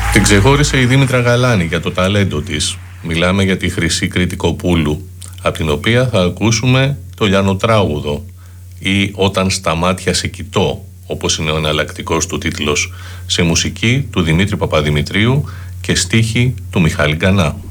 Την ξεχώρισε η Δήμητρα Γαλάνη για το ταλέντο της. Μιλάμε για τη Χρυσή Κρητικοπούλου, από την οποία θα ακούσουμε το λιανοτράγουδο ή «Όταν στα μάτια σε κοιτώ», όπως είναι ο εναλλακτικός του τίτλος, σε μουσική του Δημήτρη Παπαδημητρίου και στίχη του Μιχάλη Γκανά.